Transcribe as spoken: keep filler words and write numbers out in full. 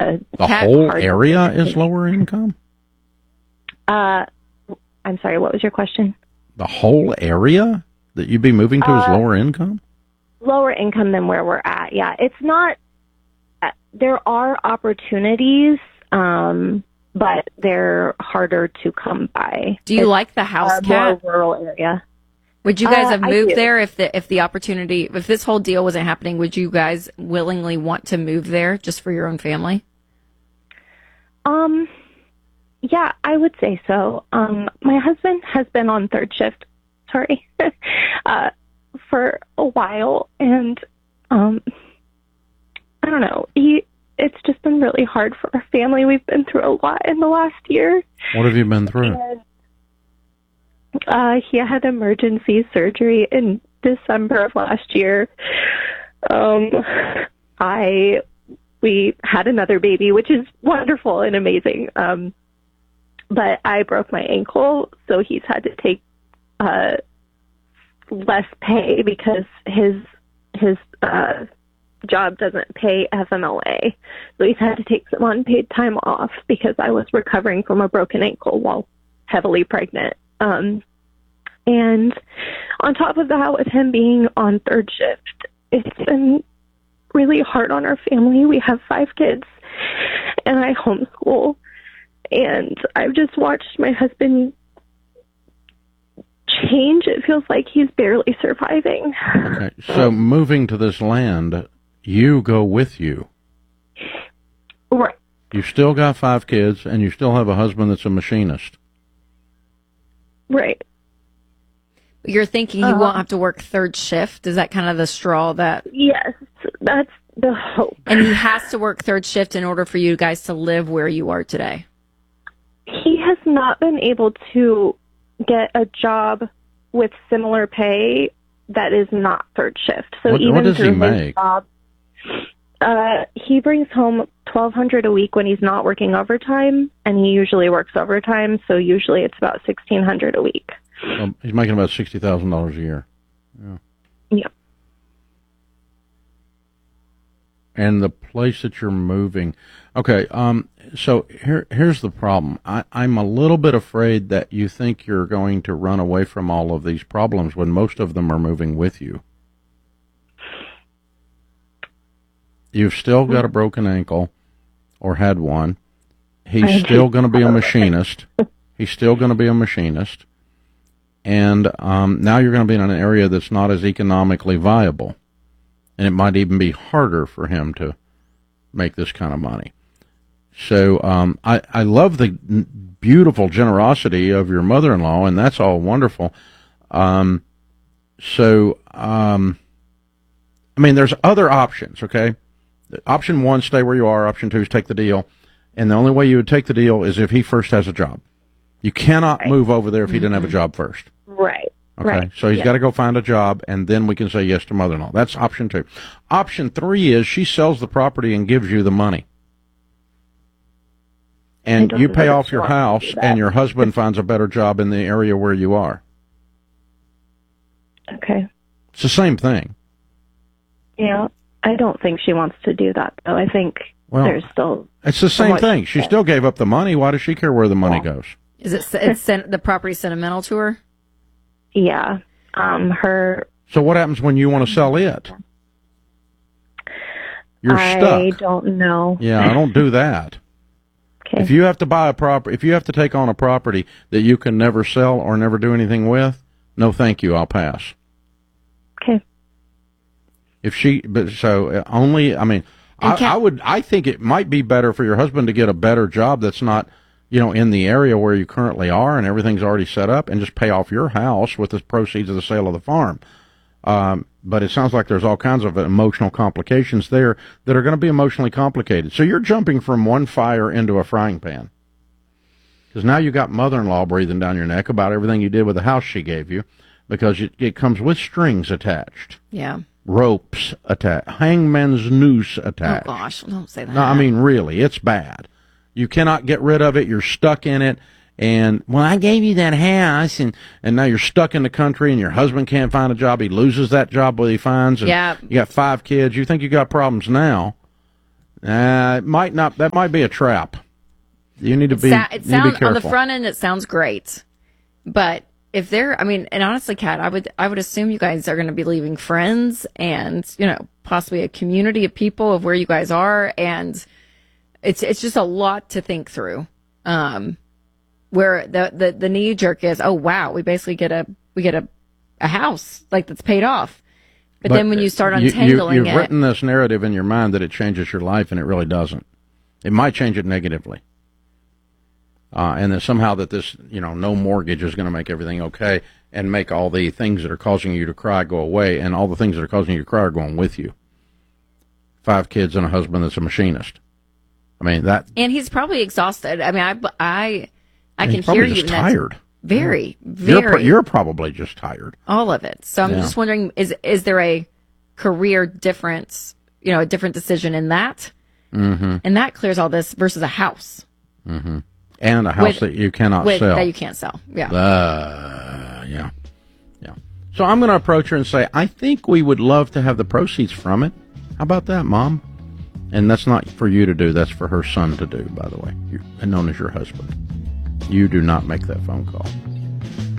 a The whole area is lower income? Uh, I'm sorry, what was your question? The whole area that you'd be moving to uh, is lower income? Lower income than where we're at, yeah. It's not, uh, there are opportunities, um, but they're harder to come by. Do you it's like the house, a Kat? more rural area. Would you guys uh, have moved there if the if the opportunity, if this whole deal wasn't happening, would you guys willingly want to move there just for your own family? Um, yeah, I would say so. Um, my husband has been on third shift, sorry, uh, for a while, and um, I don't know, he, it's just been really hard for our family. We've been through a lot in the last year. What have you been through? And, uh, he had emergency surgery in December of last year. Um, I, we had another baby, which is wonderful and amazing. Um, but I broke my ankle, so he's had to take, uh, less pay because his, his, uh, job doesn't pay F M L A. So he's had to take some unpaid time off because I was recovering from a broken ankle while heavily pregnant. Um, and on top of that, with him being on third shift, it's been really hard on our family. We have five kids and I homeschool, and I've just watched my husband change. It feels like he's barely surviving. Okay, so moving to this land, you go with you. Right. You still got five kids, and you still have a husband that's a machinist. Right. You're thinking you uh, won't have to work third shift? Is that kind of the straw that... Yes, that's the hope. And he has to work third shift in order for you guys to live where you are today? He has not been able to get a job with similar pay that is not third shift. So what, even what does through he make? Job, uh, he brings home twelve hundred dollars a week when he's not working overtime, and he usually works overtime, so usually it's about sixteen hundred dollars a week. Well, he's making about sixty thousand dollars a year. Yeah. Yeah. And the place that you're moving, okay. Um. So here, here's the problem. I, I'm a little bit afraid that you think you're going to run away from all of these problems when most of them are moving with you. You've still got a broken ankle, or had one. He's still going to be a machinist. He's still going to be a machinist. And um, now you're going to be in an area that's not as economically viable. And it might even be harder for him to make this kind of money. So um, I, I love the beautiful generosity of your mother-in-law, and that's all wonderful. Um, so, um, I mean, there's other options, okay? Option one, stay where you are. Option two is take the deal. And the only way you would take the deal is if he first has a job. You cannot right. move over there if he didn't have a job first. Right. Okay, right. so he's yeah. got to go find a job, and then we can say yes to mother-in-law. That's option two. Option three is she sells the property and gives you the money. And you pay off your house, and your husband finds a better job in the area where you are. Okay. It's the same thing. Yeah, I don't think she wants to do that, though. I think well, there's still... It's the same thing. She still gave up the money. Why does she care where the money yeah. goes? Is it it's the property sentimental to her? Yeah. Um, her... So what happens when you want to sell it? You're I stuck. I don't know. Yeah, I don't do that. Okay. If you have to buy a property, if you have to take on a property that you can never sell or never do anything with, no thank you, I'll pass. Okay. If she, but so only, I mean, I, I would, I think it might be better for your husband to get a better job that's not, you know, in the area where you currently are and everything's already set up, and just pay off your house with the proceeds of the sale of the farm. Um, but it sounds like there's all kinds of emotional complications there that are going to be emotionally complicated. So you're jumping from one fire into a frying pan. Because now you got mother-in-law breathing down your neck about everything you did with the house she gave you, because it, it comes with strings attached. Yeah. Ropes attached. Hangman's noose attached. Oh, gosh, don't say that. No, I mean, really, it's bad. You cannot get rid of it. You're stuck in it. And, well, I gave you that house, and, and now you're stuck in the country, and your husband can't find a job. He loses that job what he finds. And yeah. You got five kids. You think you got problems now. Uh, it might not. That might be a trap. You need to It, be. sa- it you need to sounds be careful. on the front end. It sounds great, but if they're, I mean, and honestly, Kat, I would, I would assume you guys are going to be leaving friends and you know possibly a community of people of where you guys are, and it's it's just a lot to think through. Um, where the the the knee jerk is, oh wow, we basically get a we get a a house like that's paid off. But, But then when you start you- untangling you, you've it, written this narrative in your mind that it changes your life, and it really doesn't. It might change it negatively, uh, and that somehow that this, you know, no mortgage is going to make everything okay and make all the things that are causing you to cry go away, and all the things that are causing you to cry are going with you. Five kids and a husband that's a machinist. I mean that, and he's probably exhausted. I mean, I I I and can he's probably hear you. just and that's tired. Very, You're, very. pro- you're probably just tired. all of it. So I'm Yeah. just wondering, is is there a career difference, you know, a different decision in that? Mm-hmm. And that clears all this versus a house Mm-hmm. And a house With- that you cannot with, sell. that you can't sell. Yeah. Uh, yeah. Yeah. So I'm going to approach her and say, I think we would love to have the proceeds from it. How about that, Mom? And that's not for you to do. That's for her son to do, by the way, you, and known as your husband. You do not make that phone call.